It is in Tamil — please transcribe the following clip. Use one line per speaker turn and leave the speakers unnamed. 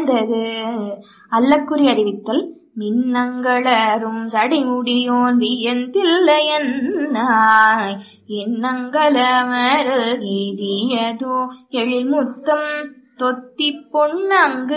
அமைந்தது. அல்லக்குறி அறிவித்தல் மின்னங்களரும் சடைமுடியோன் வியந்தில்லையன்னாய் எண்ணங்களமரல் எய்தியதோ எழில் முத்தம் தொத்தி பொன்னங்கு